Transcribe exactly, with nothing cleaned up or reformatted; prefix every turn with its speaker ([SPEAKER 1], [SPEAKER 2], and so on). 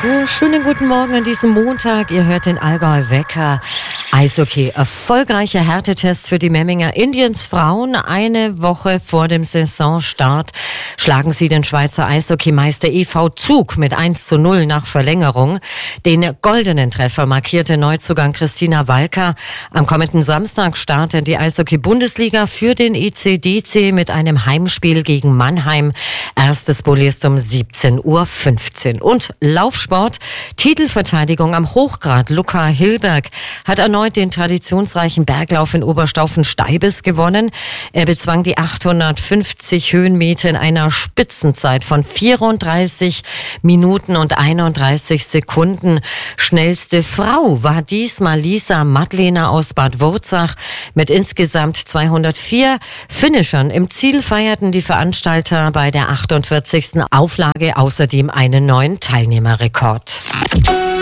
[SPEAKER 1] Oh, schönen guten Morgen an diesem Montag. Ihr hört den Allgäu Wecker. Eishockey. Erfolgreicher Härtetest für die Memminger Indians Frauen. Eine Woche vor dem Saisonstart schlagen sie den Schweizer Eishockeymeister E V Zug mit eins zu null nach Verlängerung. Den goldenen Treffer markierte Neuzugang Christina Walker. Am kommenden Samstag startet die Eishockey-Bundesliga für den E C D C mit einem Heimspiel gegen Mannheim. Erstes Bulli ist um siebzehn Uhr fünfzehn. Und Laufsport. Titelverteidigung am Hochgrat. Luca Hilberg hat erneut den traditionsreichen Berglauf in Oberstaufen-Steibes gewonnen. Er bezwang die achthundertfünfzig Höhenmeter in einer Spitzenzeit von vierunddreißig Minuten und einunddreißig Sekunden. Schnellste Frau war diesmal Lisa Madlener aus Bad Wurzach mit insgesamt zweihundertvier Finishern. Im Ziel feierten die Veranstalter bei der achtundvierzigsten Auflage außerdem einen neuen Teilnehmerrekord.